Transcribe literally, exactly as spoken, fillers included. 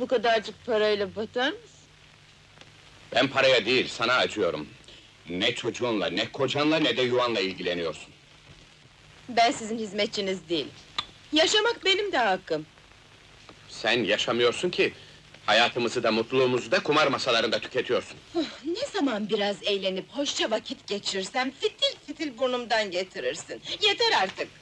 Bu kadarcık parayla batar mısın? Ben paraya değil, sana acıyorum. Ne çocuğunla, ne kocanla, ne de yuvanla ilgileniyorsun. Ben sizin hizmetçiniz değilim. Yaşamak benim de hakkım. Sen yaşamıyorsun ki, hayatımızı da mutluluğumuzu da kumar masalarında tüketiyorsun. Ne zaman biraz eğlenip hoşça vakit geçirsem fitil fitil burnumdan getirirsin. Yeter artık!